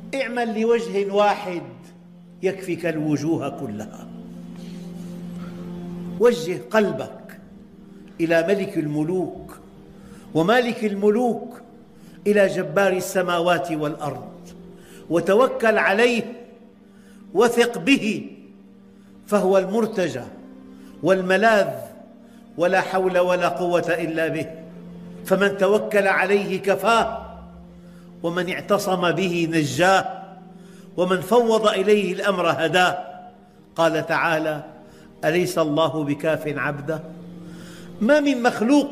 اعمل لوجه واحد يكفيك الوجوه كلها. وجه قلبك إلى ملك الملوك ومالك الملوك، إلى جبار السماوات والأرض، وتوكل عليه وثق به، فهو المرتجى والملاذ، ولا حول ولا قوة إلا به. فمن توكل عليه كفاه، ومن اعتصم به نجاه، ومن فوض إليه الأمر هداه. قال تعالى: أليس الله بكاف عبده؟ ما من مخلوق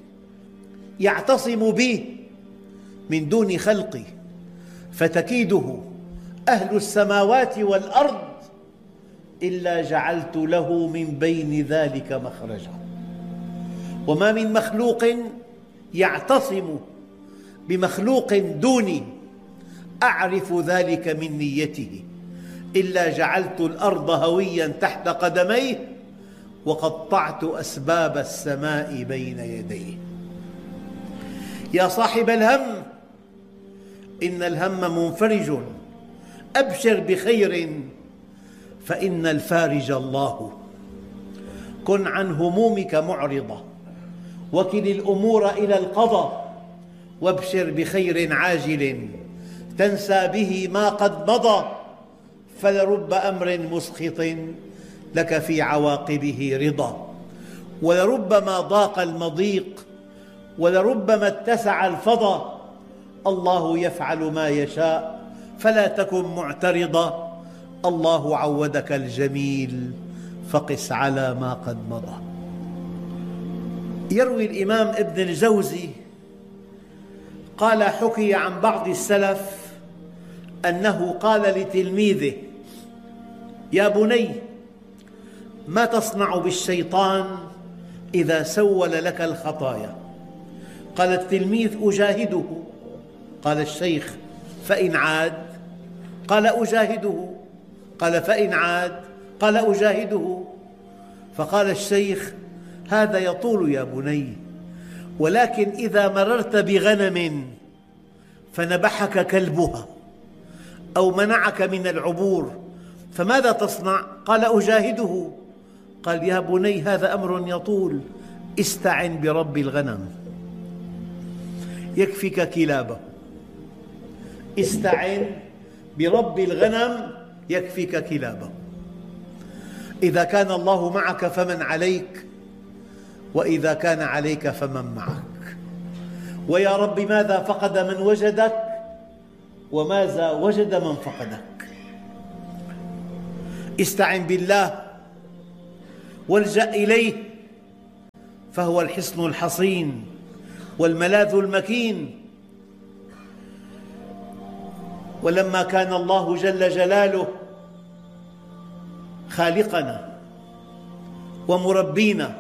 يعتصم بي من دون خلقي فتكيده أهل السماوات والأرض إلا جعلت له من بين ذلك مخرجا. وما من مخلوق يعتصم بمخلوق دوني أعرف ذلك من نيته إلا جعلت الأرض هويا تحت قدميه وقطعت أسباب السماء بين يديه. يا صاحب الهم، إن الهم منفرج، أبشر بخير فإن الفارج الله. كن عن همومك معرضة، وكل الأمور إلى القضاء، وابشر بخير عاجل تنسى به ما قد مضى. فلرب أمر مسخط لك في عواقبه رضا، ولربما ضاق المضيق، ولربما اتسع الفضا. الله يفعل ما يشاء فلا تكن معترضا. الله عودك الجميل فقس على ما قد مضى. يروي الإمام ابن الجوزي قال: حكي عن بعض السلف أنه قال لتلميذه: يا بني، ما تصنع بالشيطان إذا سول لك الخطايا؟ قال التلميذ: أجاهده. قال الشيخ: فإن عاد؟ قال: أجاهده. قال: فإن عاد؟ قال: أجاهده. فقال الشيخ: هذا يطول يا بني، ولكن إذا مررت بغنم فنبحك كلبها أو منعك من العبور فماذا تصنع؟ قال: أجاهده. قال: يا بني، هذا أمر يطول، استعن برب الغنم يكفيك كلابه. استعن برب الغنم يكفيك كلابه. إذا كان الله معك فمن عليك، وإذا كان عليك فمن معك. ويا رب، ماذا فقد من وجدك، وماذا وجد من فقدك. استعن بالله والجأ إليه، فهو الحصن الحصين والملاذ المكين. ولما كان الله جل جلاله خالقنا ومربينا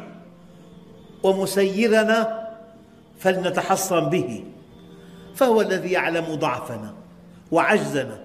ومسيرنا فلنتحصن به، فهو الذي يعلم ضعفنا وعجزنا.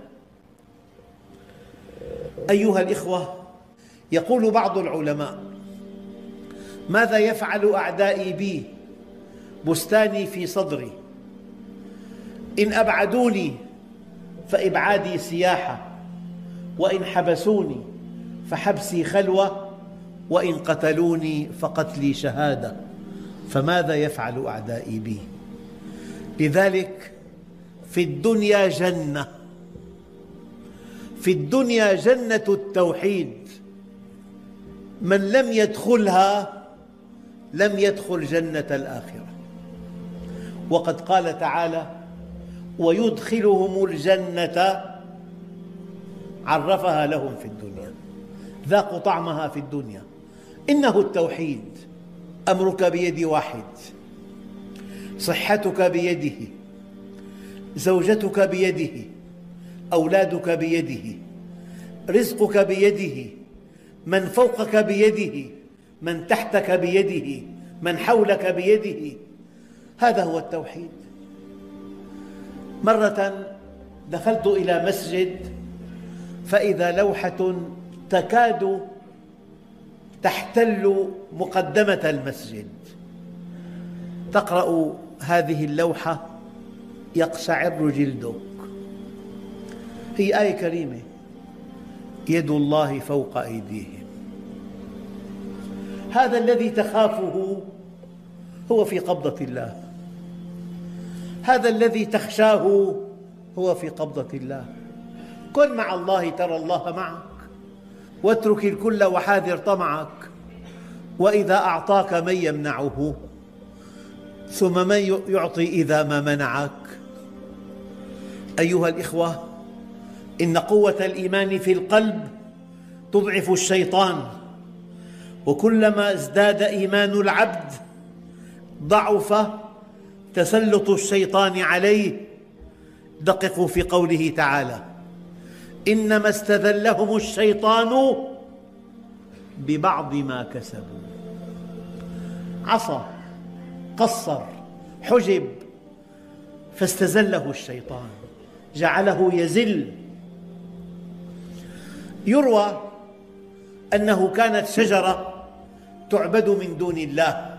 أيها الإخوة، يقول بعض العلماء: ماذا يفعل أعدائي بي؟ بستاني في صدري، إن أبعدوني فإبعادي سياحة، وإن حبسوني فحبسي خلوة، وإن قتلوني فقتلي شهادة. فماذا يفعل أعدائي بي؟ لذلك في الدنيا جنة، في الدنيا جنة التوحيد، من لم يدخلها لم يدخل جنة الآخرة. وقد قال تعالى: ويدخلهم الجنة عرفها لهم في الدنيا، ذاقوا طعمها في الدنيا. إنه التوحيد. أمرك بيد واحد، صحتك بيده، زوجتك بيده، أولادك بيده، رزقك بيده، من فوقك بيده، من تحتك بيده، من حولك بيده. هذا هو التوحيد. مرة دخلت إلى مسجد فإذا لوحة تكاد تحتل مقدمة المسجد، تقرأ هذه اللوحة: يقشعر جلدك. هي آية كريمة، يد الله فوق أيديهم. هذا الذي تخافه هو في قبضة الله، هذا الذي تخشاه هو في قبضة الله. كن مع الله ترى الله معك، واترك الكل وحاذر طمعك، وإذا أعطاك من يمنعه، ثم من يعطي إذا ما منعك. أيها الإخوة، إن قوة الإيمان في القلب تضعف الشيطان، وكلما ازداد إيمان العبد ضعف تسلط الشيطان عليه. دققوا في قوله تعالى: إنما استذلهم الشيطان ببعض ما كسبوا. عصى، قصر، حجب، فاستزله الشيطان، جعله يزل. يروى أنه كانت شجرة تعبد من دون الله،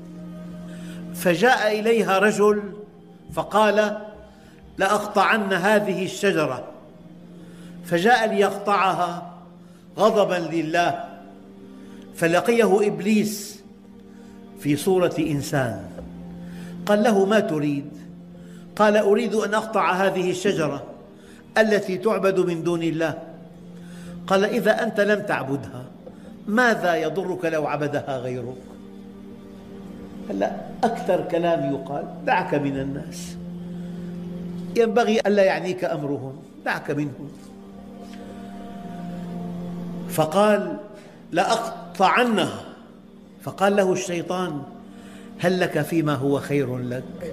فجاء إليها رجل فقال: لأقطعن هذه الشجرة. فجاء ليقطعها غضبا لله، فلقيه إبليس في صورة إنسان، قال له: ما تريد؟ قال: أريد أن أقطع هذه الشجرة التي تعبد من دون الله. قال: إذا أنت لم تعبدها ماذا يضرك لو عبدها غيرك؟ هلأ أكثر كلام يقال: دعك من الناس، ينبغي ألا يعنيك أمرهم، دعك منهم. فقال: لأقطعنها. فقال له الشيطان: هل لك فيما هو خير لك؟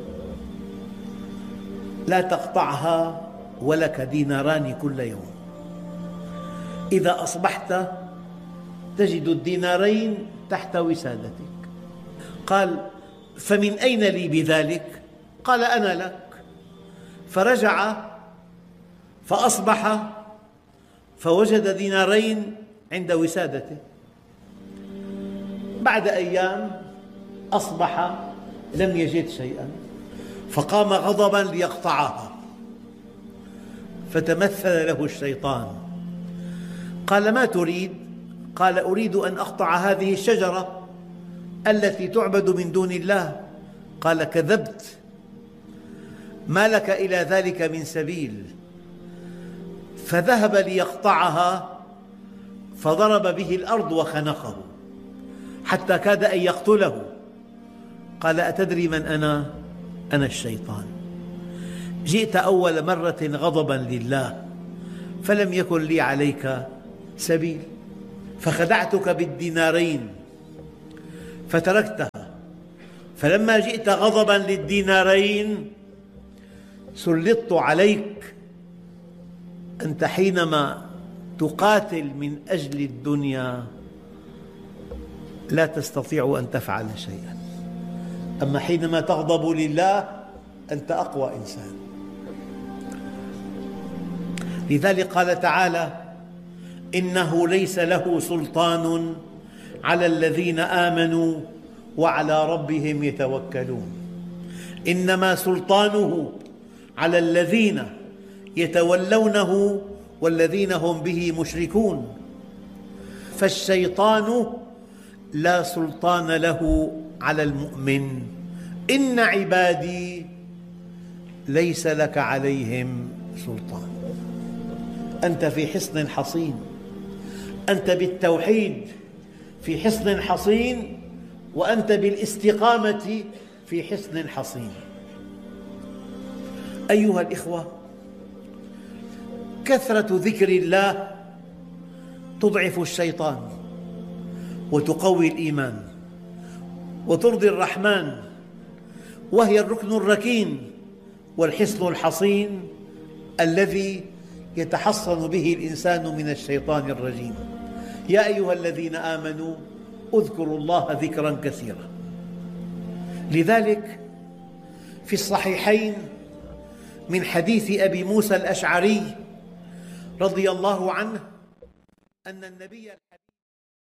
لا تقطعها ولك ديناران كل يوم، إذا أصبحت تجد الدينارين تحت وسادتك. قال: فمن أين لي بذلك؟ قال: أنا لك. فرجع فأصبح فوجد دينارين عند وسادته. بعد أيام أصبح لم يجد شيئا، فقام غضبا ليقطعها، فتمثل له الشيطان، قال: ما تريد؟ قال: أريد أن أقطع هذه الشجرة التي تعبد من دون الله. قال: كذبت، ما لك إلى ذلك من سبيل. فذهب ليقطعها فضرب به الأرض وخنقه حتى كاد أن يقتله. قال: أتدري من أنا؟ أنا الشيطان، جئت أول مرة غضبا لله، فلم يكن لي عليك سبيل، فخدعتك بالدينارين فتركتها، فلما جئت غضبا للدينارين سلطت عليك. أنت حينما تقاتل من أجل الدنيا لا تستطيع أن تفعل شيئا، أما حينما تغضب لله أنت أقوى إنسان. لذلك قال تعالى: إنه ليس له سلطان على الذين آمنوا وعلى ربهم يتوكلون. إنما سلطانه على الذين يتولونه والذين هم به مشركون. فالشيطان لا سلطان له على المؤمن. إن عبادي ليس لك عليهم سلطان. أنت في حصن حصين، أنت بالتوحيد في حصن حصين، وأنت بالاستقامة في حصن حصين. أيها الإخوة، كثرة ذكر الله تضعف الشيطان وتقوي الإيمان وترضي الرحمن، وهي الركن الركين والحصن الحصين الذي يتحصن به الإنسان من الشيطان الرجيم. يا أيها الذين آمنوا اذكروا الله ذكرا كثيرا. لذلك في الصحيحين من حديث أبي موسى الأشعري رضي الله عنه أن النبي